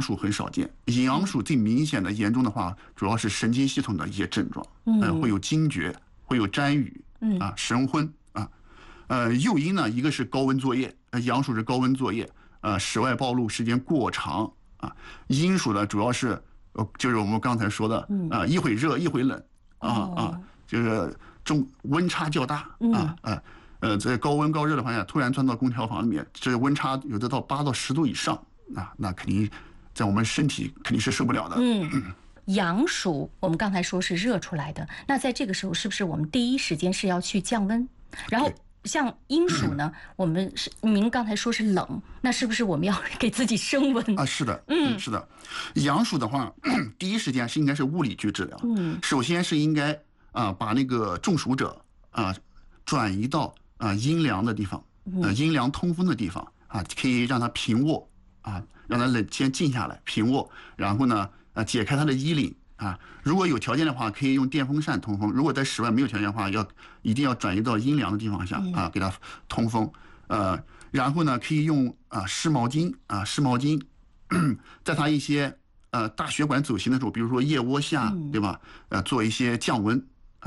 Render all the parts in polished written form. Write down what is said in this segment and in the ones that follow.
阳暑很少见。阳暑最明显的、严重的话，主要是神经系统的一些症状，会有惊厥，会有沾雨，神昏啊。诱因呢，一个是高温作业，阳暑是高温作业，室外暴露时间过长啊。阴暑呢，主要是就是我们刚才说的一会热一会冷就是温差较大在高温高热的环境下，突然钻到空调房里面，这温差有的到8到10度以上那肯定在我们身体肯定是受不了的。 阳暑我们刚才说是热出来的，那在这个时候是不是我们第一时间是要去降温？然后像阴暑呢，我们您刚才说是冷，那是不是我们要给自己升温啊？是的，是的。阳暑的话，第一时间应该是物理去治疗。首先是应该把那个中暑者转移到阴凉的地方，阴凉通风的地方可以让他平卧让他先静下来平卧，然后呢解开他的衣领。如果有条件的话，可以用电风扇通风；如果在室外没有条件的话，一定要转移到阴凉的地方下给它通风。然后呢，可以用湿毛巾在他一些大血管走形的时候，比如说腋窝下，对吧？做一些降温。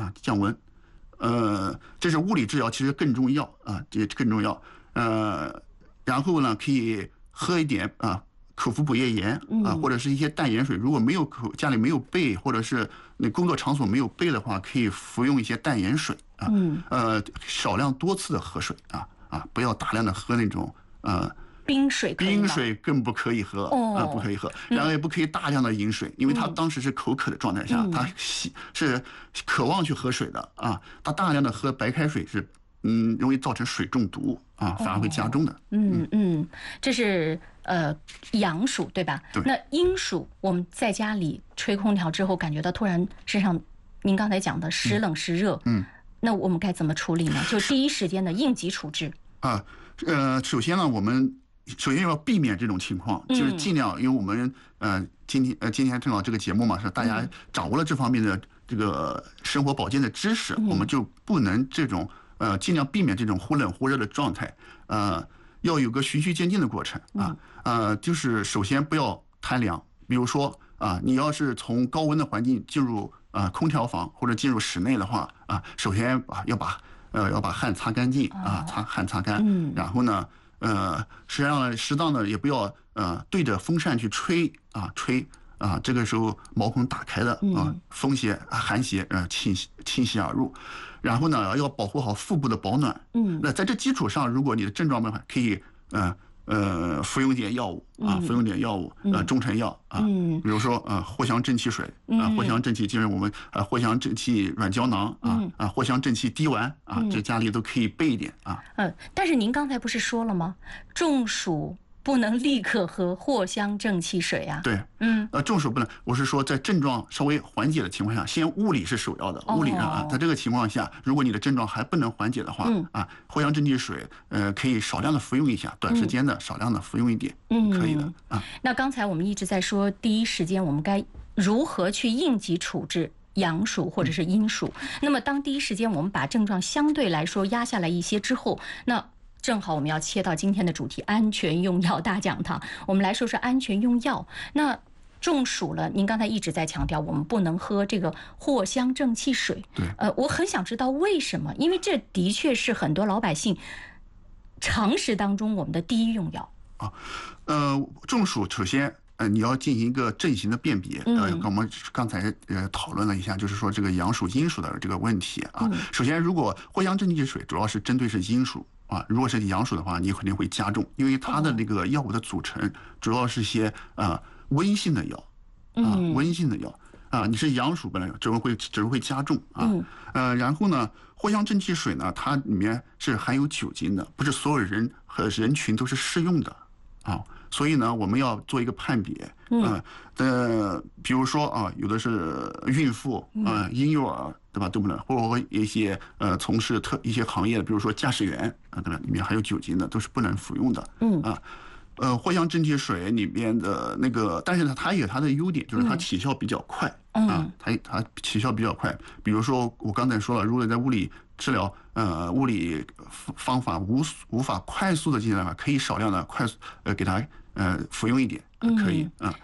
这是物理治疗，其实更重要这更重要。然后呢，可以喝一点口服补液盐或者是一些淡盐水。如果家里没有备，或者是你工作场所没有备的话，可以服用一些淡盐水少量多次的喝水不要大量的喝那种冰水更不可以喝不可以喝，然后也不可以大量的饮水，因为他当时是口渴的状态下，他是渴望去喝水的他大量的喝白开水是容易造成水中毒反而会加重的。 这是阳暑对吧？ 对。 那阴暑，我们在家里吹空调之后，感觉到突然身上，您刚才讲的时冷时热，那我们该怎么处理呢？就第一时间的应急处置首先呢，我们首先要避免这种情况，就是尽量，因为我们今天正好这个节目嘛，是大家掌握了这方面的这个生活保健的知识，我们就不能这种尽量避免这种忽冷忽热的状态，要有个循序渐进的过程就是首先不要贪凉，比如说你要是从高温的环境进入空调房或者进入室内的话首先要把汗擦干净擦干，然后呢实际上适当的也不要对着风扇去吹，这个时候毛孔打开的风邪寒邪侵袭而入，然后呢要保护好腹部的保暖。那在这基础上，如果你的症状可以服用一点药物中成药比如说藿香正气水藿香正气就是我们藿香正气软胶囊藿香正气滴丸这家里都可以备一点但是您刚才不是说了吗？中暑不能立刻喝藿香正气水对，中暑不能，我是说在症状稍微缓解的情况下，先物理是首要的，物理在这个情况下，如果你的症状还不能缓解的话藿香正气水可以少量的服用一下，短时间的少量的服用一点可以的那刚才我们一直在说第一时间我们该如何去应急处置阳暑或者是阴暑，那么当第一时间我们把症状相对来说压下来一些之后，那正好我们要切到今天的主题，安全用药大讲堂。我们来说说安全用药。那中暑了，您刚才一直在强调我们不能喝这个藿香正气水。 对， 我很想知道为什么，因为这的确是很多老百姓常识当中我们的第一用药中暑首先你要进行一个症型的辨别。我们刚才讨论了一下，就是说这个阳暑阴暑的这个问题首先，如果藿香正气水主要是针对是阴暑如果是阳暑的话，你肯定会加重，因为它的那个药物的组成主要是一些温性的药温性的药你是阳暑本来只会加重然后呢，藿香正气水呢，它里面是含有酒精的，不是所有人和人群都是适用的所以呢，我们要做一个判别比如说有的是孕妇婴幼儿对吧，都不能，或者一些从事一些行业的，比如说驾驶员对吧，里面含有酒精的都是不能服用的藿香正气水里面的那个，但是它也有它的优点，就是它起效比较快它起效比较快。比如说我刚才说了，如果在物理治疗物理方法无法快速的进行的话，可以少量的快速给它服用一点可以